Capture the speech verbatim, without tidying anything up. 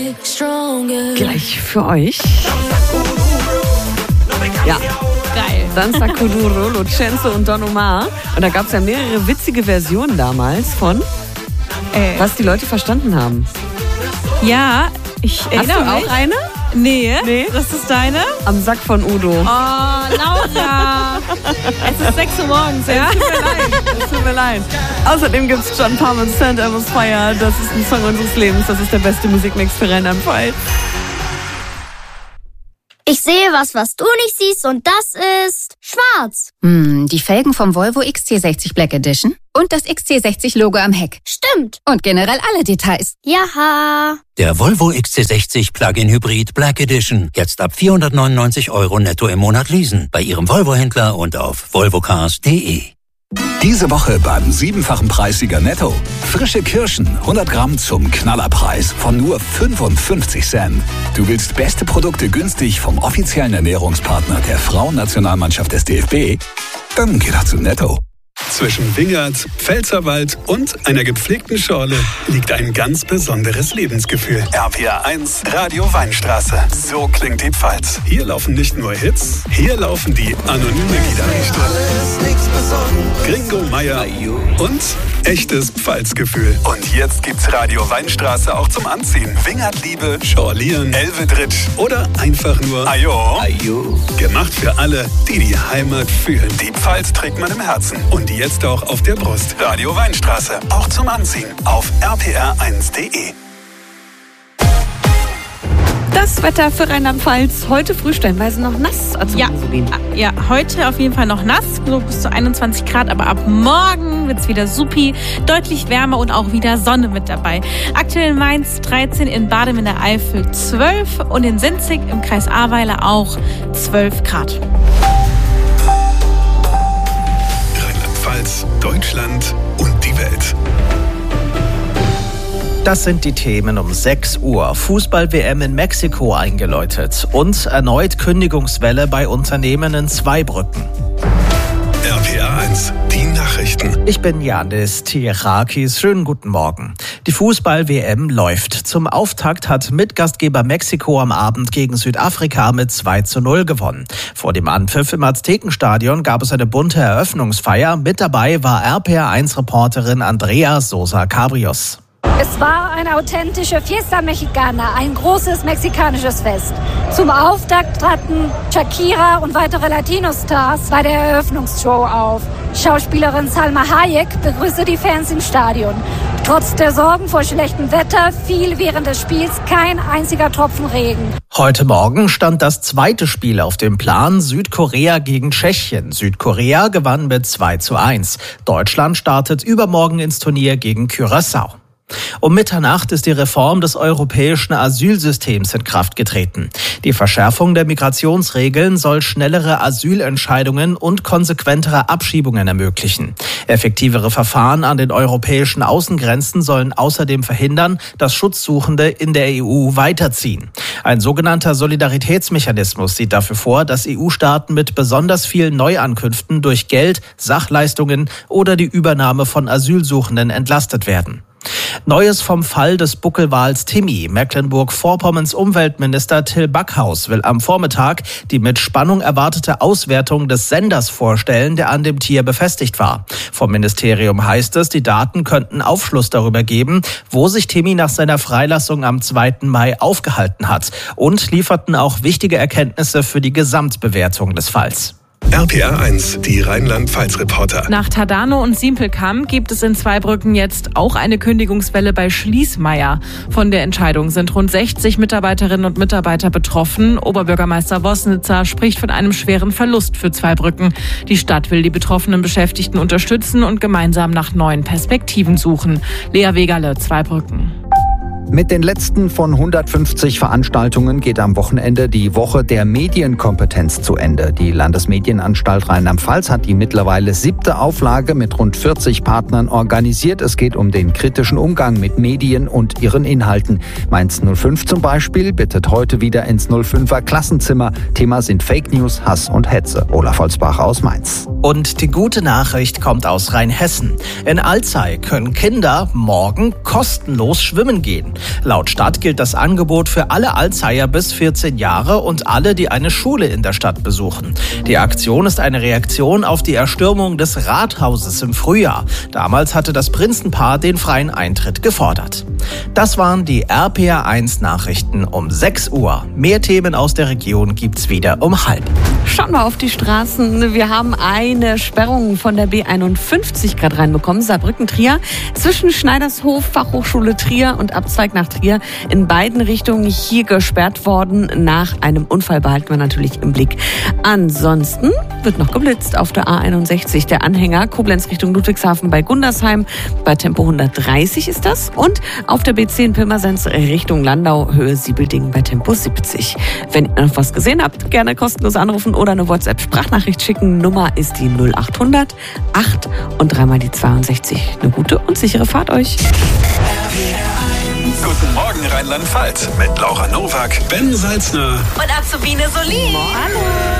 Gleich für euch. Ja. Geil. Danza Kuduro, Lucenzo und Don Omar. Und da gab es ja mehrere witzige Versionen damals von, Äh. was die Leute verstanden haben. Ja, ich Hast erinnere du auch mich. eine? Nee, Nee. das ist deine? Am Sack von Udo. Oh, Laura. Es ist sechs Uhr morgens, ja? Es tut mir leid, es tut mir leid. Außerdem gibt es John Palmer und St. Elmo's Fire. Das ist ein Song unseres Lebens. Das ist der beste Musikmix für Rheinland-Pfalz. Ich sehe was, was du nicht siehst, und das ist schwarz. Hm, die Felgen vom Volvo X C sechzig Black Edition und das X C sechzig Logo am Heck. Stimmt. Und generell alle Details. Jaha. Der Volvo X C sechzig Plug-in Hybrid Black Edition. Jetzt ab vierhundertneunundneunzig Euro netto im Monat leasen. Bei Ihrem Volvo-Händler und auf volvocars punkt de. Diese Woche beim siebenfachen Preissieger Netto. Frische Kirschen, hundert Gramm zum Knallerpreis von nur fünfundfünfzig Cent. Du willst beste Produkte günstig vom offiziellen Ernährungspartner der Frauennationalmannschaft des D F B? Dann geh doch zu Netto. Zwischen Wingert, Pfälzerwald und einer gepflegten Schorle liegt ein ganz besonderes Lebensgefühl. R P R eins Radio Weinstraße. So klingt die Pfalz. Hier laufen nicht nur Hits, hier laufen die anonyme Gitarristen. Gringo Meier und echtes Pfalzgefühl. Und jetzt gibt's Radio Weinstraße auch zum Anziehen. Wingertliebe, Schorlieren, Elvedritsch oder einfach nur Ajo. Ajo. Gemacht für alle, die die Heimat fühlen. Die Pfalz trägt man im Herzen und die jetzt auch auf der Brust. Radio Weinstraße, auch zum Anziehen auf r p r eins punkt de. Das Wetter für Rheinland-Pfalz. Heute früh stellenweise noch nass. Also Ja. ja, heute auf jeden Fall noch nass, so bis zu einundzwanzig Grad, aber ab morgen wird es wieder supi, deutlich wärmer und auch wieder Sonne mit dabei. Aktuell in Mainz dreizehn, in Badem in der Eifel zwölf und in Sinzig im Kreis Ahrweiler auch zwölf Grad. Rheinland-Pfalz, Deutschland und die Welt. Das sind die Themen um sechs Uhr. Fußball-W M in Mexiko eingeläutet und erneut Kündigungswelle bei Unternehmen in Zweibrücken. R P R eins, die Nachrichten. Ich bin Janis Tirakis. Schönen guten Morgen. Die Fußball-W M läuft. Zum Auftakt hat Mitgastgeber Mexiko am Abend gegen Südafrika mit zwei zu null gewonnen. Vor dem Anpfiff im Aztekenstadion gab es eine bunte Eröffnungsfeier. Mit dabei war R P R eins Reporterin Andrea Sosa Cabrios. Es war eine authentische Fiesta Mexicana, ein großes mexikanisches Fest. Zum Auftakt traten Shakira und weitere Latino-Stars bei der Eröffnungsshow auf. Schauspielerin Salma Hayek begrüßte die Fans im Stadion. Trotz der Sorgen vor schlechtem Wetter fiel während des Spiels kein einziger Tropfen Regen. Heute Morgen stand das zweite Spiel auf dem Plan, Südkorea gegen Tschechien. Südkorea gewann mit zwei zu eins. Deutschland startet übermorgen ins Turnier gegen Curaçao. Um Mitternacht ist die Reform des europäischen Asylsystems in Kraft getreten. Die Verschärfung der Migrationsregeln soll schnellere Asylentscheidungen und konsequentere Abschiebungen ermöglichen. Effektivere Verfahren an den europäischen Außengrenzen sollen außerdem verhindern, dass Schutzsuchende in der E U weiterziehen. Ein sogenannter Solidaritätsmechanismus sieht dafür vor, dass E U-Staaten mit besonders vielen Neuankünften durch Geld, Sachleistungen oder die Übernahme von Asylsuchenden entlastet werden. Neues vom Fall des Buckelwals Timmy. Mecklenburg-Vorpommerns Umweltminister Till Backhaus will am Vormittag die mit Spannung erwartete Auswertung des Senders vorstellen, der an dem Tier befestigt war. Vom Ministerium heißt es, die Daten könnten Aufschluss darüber geben, wo sich Timmy nach seiner Freilassung am zweiten Mai aufgehalten hat, und lieferten auch wichtige Erkenntnisse für die Gesamtbewertung des Falls. R P R eins, die Rheinland-Pfalz-Reporter. Nach Tadano und Simpelkamp gibt es in Zweibrücken jetzt auch eine Kündigungswelle bei Schließmeier. Von der Entscheidung sind rund sechzig Mitarbeiterinnen und Mitarbeiter betroffen. Oberbürgermeister Wosnitzer spricht von einem schweren Verlust für Zweibrücken. Die Stadt will die betroffenen Beschäftigten unterstützen und gemeinsam nach neuen Perspektiven suchen. Lea Wegerle, Zweibrücken. Mit den letzten von hundertfünfzig Veranstaltungen geht am Wochenende die Woche der Medienkompetenz zu Ende. Die Landesmedienanstalt Rheinland-Pfalz hat die mittlerweile siebte Auflage mit rund vierzig Partnern organisiert. Es geht um den kritischen Umgang mit Medien und ihren Inhalten. Mainz null fünf zum Beispiel bittet heute wieder ins null fünfer Klassenzimmer. Thema sind Fake News, Hass und Hetze. Olaf Holzbach aus Mainz. Und die gute Nachricht kommt aus Rheinhessen. In Alzey können Kinder morgen kostenlos schwimmen gehen. Laut Stadt gilt das Angebot für alle Alzheimer bis vierzehn Jahre und alle, die eine Schule in der Stadt besuchen. Die Aktion ist eine Reaktion auf die Erstürmung des Rathauses im Frühjahr. Damals hatte das Prinzenpaar den freien Eintritt gefordert. Das waren die R P R eins Nachrichten um sechs Uhr. Mehr Themen aus der Region gibt's wieder um halb. Schauen wir auf die Straßen. Wir haben eine Sperrung von der B einundfünfzig gerade reinbekommen, Saarbrücken-Trier, zwischen Schneidershof, Fachhochschule Trier und Abzweig nach Trier. In beiden Richtungen hier gesperrt worden. Nach einem Unfall behalten wir natürlich im Blick. Ansonsten wird noch geblitzt auf der A einundsechzig. Der Anhänger Koblenz Richtung Ludwigshafen bei Gundersheim. Bei Tempo hundertdreißig ist das. Und auf der B zehn Pirmasens Richtung Landau, Höhe Siebelding bei Tempo siebzig. Wenn ihr noch was gesehen habt, gerne kostenlos anrufen oder eine WhatsApp-Sprachnachricht schicken. Nummer ist die null achthundert acht und dreimal die zweiundsechzig. Eine gute und sichere Fahrt euch. Guten Morgen Rheinland-Pfalz mit Laura Nowak, Ben Salzner und Azubine Solin. Hallo.